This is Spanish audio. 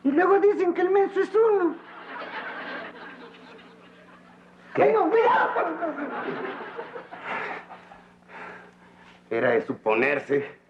Y luego dicen que el menso es uno. ¿Qué? ¡Ay, no, cuidado! Era de suponerse